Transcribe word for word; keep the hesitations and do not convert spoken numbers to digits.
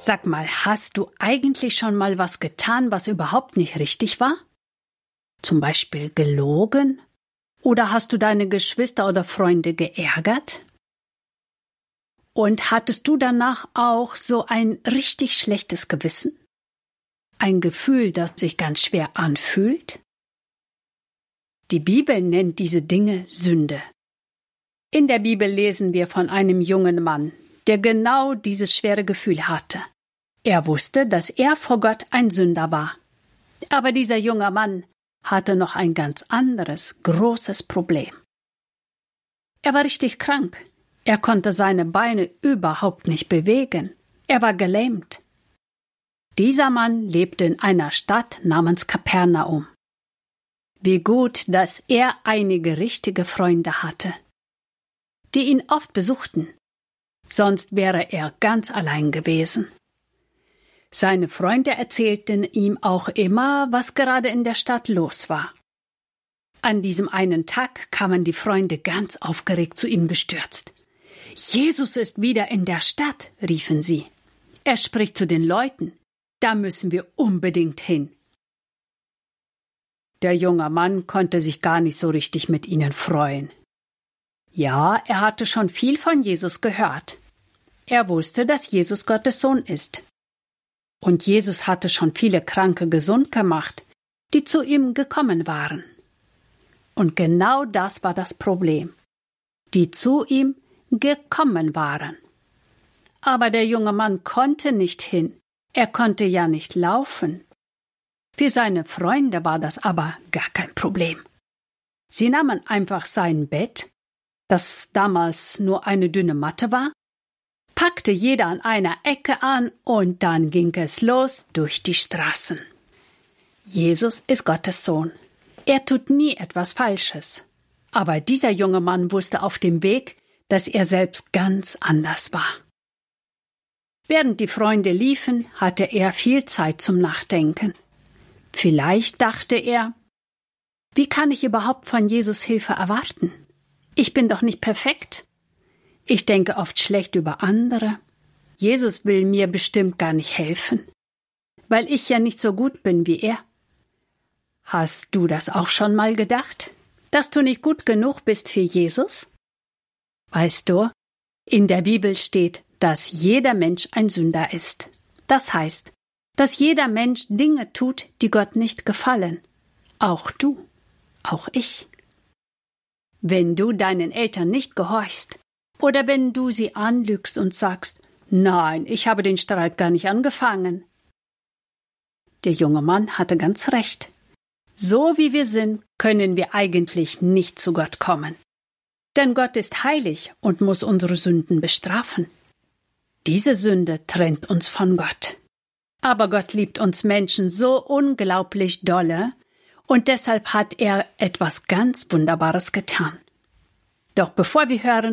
Sag mal, hast du eigentlich schon mal was getan, was überhaupt nicht richtig war? Zum Beispiel gelogen? Oder hast du deine Geschwister oder Freunde geärgert? Und hattest du danach auch so ein richtig schlechtes Gewissen? Ein Gefühl, das sich ganz schwer anfühlt? Die Bibel nennt diese Dinge Sünde. In der Bibel lesen wir von einem jungen Mann, der genau dieses schwere Gefühl hatte. Er wusste, dass er vor Gott ein Sünder war. Aber dieser junge Mann hatte noch ein ganz anderes, großes Problem. Er war richtig krank. Er konnte seine Beine überhaupt nicht bewegen. Er war gelähmt. Dieser Mann lebte in einer Stadt namens Kapernaum. Wie gut, dass er einige richtige Freunde hatte, die ihn oft besuchten. Sonst wäre er ganz allein gewesen. Seine Freunde erzählten ihm auch immer, was gerade in der Stadt los war. An diesem einen Tag kamen die Freunde ganz aufgeregt zu ihm gestürzt. »Jesus ist wieder in der Stadt«, riefen sie. »Er spricht zu den Leuten. Da müssen wir unbedingt hin.« Der junge Mann konnte sich gar nicht so richtig mit ihnen freuen. Ja, er hatte schon viel von Jesus gehört. Er wusste, dass Jesus Gottes Sohn ist. Und Jesus hatte schon viele Kranke gesund gemacht, die zu ihm gekommen waren. Und genau das war das Problem, die zu ihm gekommen waren. Aber der junge Mann konnte nicht hin, er konnte ja nicht laufen. Für seine Freunde war das aber gar kein Problem. Sie nahmen einfach sein Bett, das damals nur eine dünne Matte war, packte jeder an einer Ecke an und dann ging es los durch die Straßen. Jesus ist Gottes Sohn. Er tut nie etwas Falsches. Aber dieser junge Mann wusste auf dem Weg, dass er selbst ganz anders war. Während die Freunde liefen, hatte er viel Zeit zum Nachdenken. Vielleicht dachte er, wie kann ich überhaupt von Jesus Hilfe erwarten? Ich bin doch nicht perfekt. Ich denke oft schlecht über andere. Jesus will mir bestimmt gar nicht helfen, weil ich ja nicht so gut bin wie er. Hast du das auch schon mal gedacht, dass du nicht gut genug bist für Jesus? Weißt du, in der Bibel steht, dass jeder Mensch ein Sünder ist. Das heißt, dass jeder Mensch Dinge tut, die Gott nicht gefallen. Auch du, auch ich. Wenn du deinen Eltern nicht gehorchst, oder wenn du sie anlügst und sagst, nein, ich habe den Streit gar nicht angefangen. Der junge Mann hatte ganz recht. So wie wir sind, können wir eigentlich nicht zu Gott kommen. Denn Gott ist heilig und muss unsere Sünden bestrafen. Diese Sünde trennt uns von Gott. Aber Gott liebt uns Menschen so unglaublich dolle und deshalb hat er etwas ganz Wunderbares getan. Doch bevor wir hören,